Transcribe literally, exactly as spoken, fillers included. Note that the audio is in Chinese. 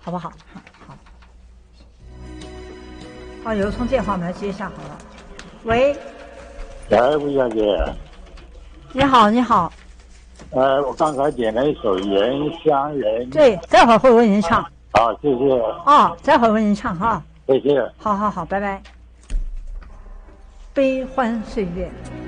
好不好？好，好。好，有一通电话，我们来接一下好了。喂， 哎，吴小姐。 你好，你好。 呃，我刚才点了一首《原乡人》。 对，待会儿会为您唱。 好，谢谢。 哦，待会儿为您唱哈。 谢谢。 好好好，拜拜。悲欢岁月。